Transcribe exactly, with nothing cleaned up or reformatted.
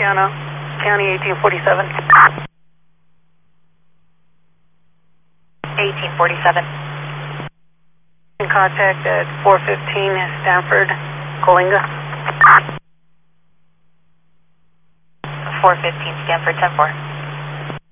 Feliciano, County eighteen forty-seven. eighteen forty-seven. In contact at four fifteen Stanford, Coalinga. four fifteen Stanford, ten four.